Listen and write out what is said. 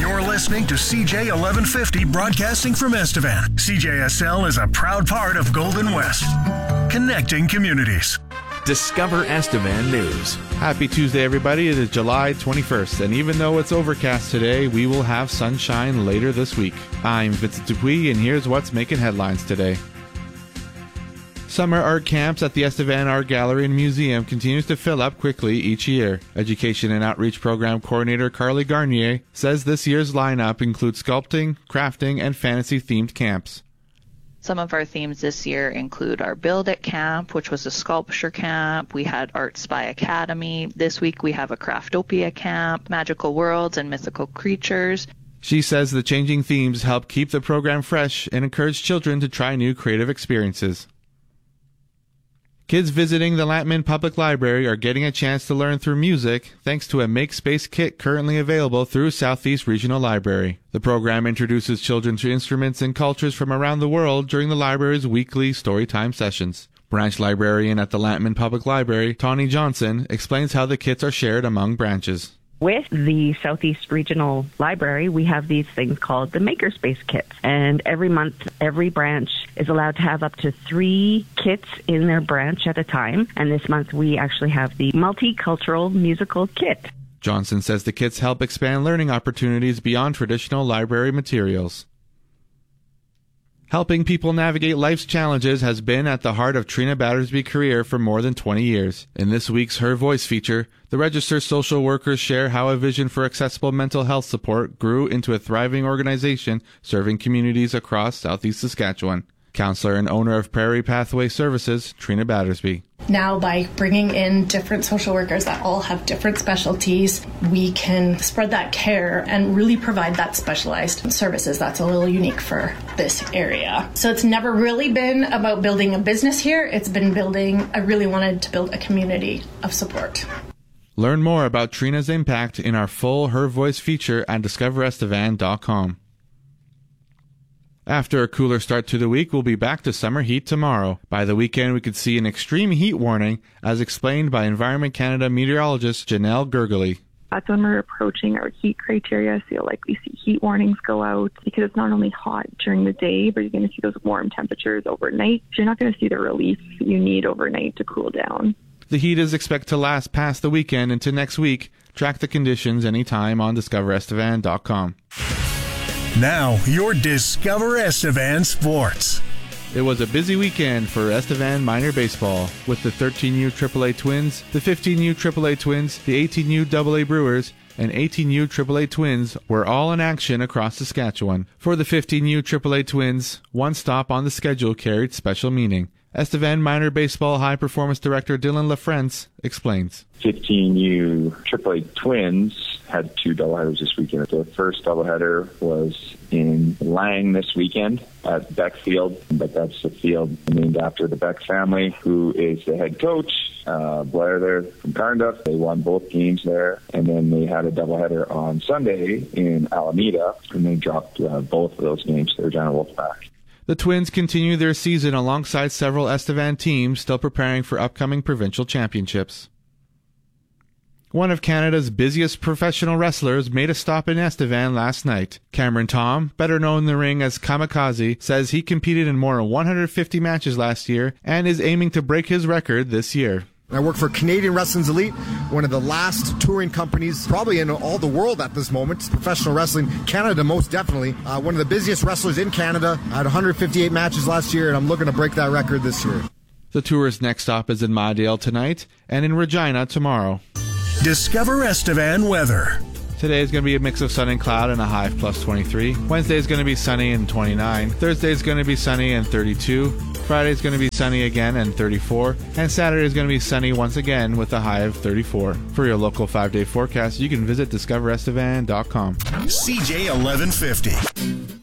You're listening to CJ 1150 broadcasting from Estevan. CJSL is a proud part of Golden West, connecting communities. Discover Estevan News. Happy Tuesday, everybody. It is July 21st, and even though it's overcast today, we will have sunshine later this week. I'm Vincent Dupuis, and here's what's making headlines today. Summer art camps at the Estevan Art Gallery and Museum continues to fill up quickly each year. Education and Outreach Program Coordinator Carly Garnier says this year's lineup includes sculpting, crafting, and fantasy-themed camps. Some of our themes this year include our Build It Camp, which was a sculpture camp. We had Art Spy Academy. This week we have a Craftopia camp, Magical Worlds, and Mythical Creatures. She says the changing themes help keep the program fresh and encourage children to try new creative experiences. Kids visiting the Lantman Public Library are getting a chance to learn through music thanks to a Make Space kit currently available through Southeast Regional Library. The program introduces children to instruments and cultures from around the world during the library's weekly storytime sessions. Branch librarian at the Lantman Public Library, Tawny Johnson, explains how the kits are shared among branches. With the Southeast Regional Library, we have these things called the Makerspace kits. And every month, every branch is allowed to have up to 3 kits in their branch at a time. And this month, we actually have the Multicultural Musical Kit. Johnson says the kits help expand learning opportunities beyond traditional library materials. Helping people navigate life's challenges has been at the heart of Trina Battersby's career for more than 20 years. In this week's Her Voice feature, the registered social workers share how a vision for accessible mental health support grew into a thriving organization serving communities across Southeast Saskatchewan. Counselor and owner of Prairie Pathway Services, Trina Battersby. Now, by bringing in different social workers that all have different specialties, we can spread that care and really provide that specialized services that's a little unique for this area. So it's never really been about building a business here. It's been I really wanted to build a community of support. Learn more about Trina's impact in our full Her Voice feature at discoverestevan.com. After a cooler start to the week, we'll be back to summer heat tomorrow. By the weekend, we could see an extreme heat warning, as explained by Environment Canada meteorologist Janelle Gergely. That's when we're approaching our heat criteria, so you'll likely see heat warnings go out because it's not only hot during the day, but you're going to see those warm temperatures overnight. So you're not going to see the relief you need overnight to cool down. The heat is expected to last past the weekend into next week. Track the conditions anytime on discoverestevan.com. Now, your Discover Estevan Sports. It was a busy weekend for Estevan minor baseball, with the 13U AAA Twins, the 15U AAA Twins, the 18U AA Brewers, and 18U AAA Twins were all in action across Saskatchewan. For the 15U AAA Twins, one stop on the schedule carried special meaning. Estevan Minor Baseball High Performance Director Dylan LaFrance explains. 15U AAA Twins had 2 doubleheaders this weekend. The first doubleheader was in Lang this weekend at Beck Field, but that's the field named after the Beck family, who is the head coach, Blair there from Carnduff. They won both games there, and then they had a doubleheader on Sunday in Alameda, and they dropped both of those games to the Regina Wolfpack. The Twins continue their season alongside several Estevan teams still preparing for upcoming provincial championships. One of Canada's busiest professional wrestlers made a stop in Estevan last night. Cameron Tom, better known in the ring as Kamikaze, says he competed in more than 150 matches last year and is aiming to break his record this year. I work for Canadian Wrestling's Elite, one of the last touring companies probably in all the world at this moment. Professional wrestling, Canada most definitely. One of the busiest wrestlers in Canada. I had 158 matches last year, and I'm looking to break that record this year. The tour's next stop is in Maydale tonight and in Regina tomorrow. Discover Estevan weather. Today is going to be a mix of sun and cloud and a high of plus 23. Wednesday is going to be sunny and 29. Thursday is going to be sunny and 32. Friday is going to be sunny again and 34. And Saturday is going to be sunny once again with a high of 34. For your local 5-day forecast, you can visit discoverestevan.com. CJ 1150.